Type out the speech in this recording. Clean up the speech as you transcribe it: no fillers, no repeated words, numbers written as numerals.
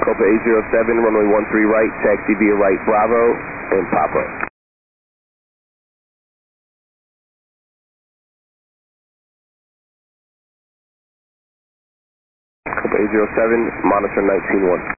Copa 807, runway 13 right, taxi via right Bravo, and Papa. Copa 807, monitor 19-1.